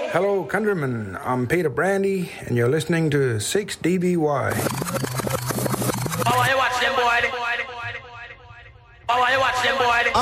Hello, countrymen. I'm Peter Brandy, and you're listening to 6DBY. Oh, you watch them, boy. Oh, you watch them, boy.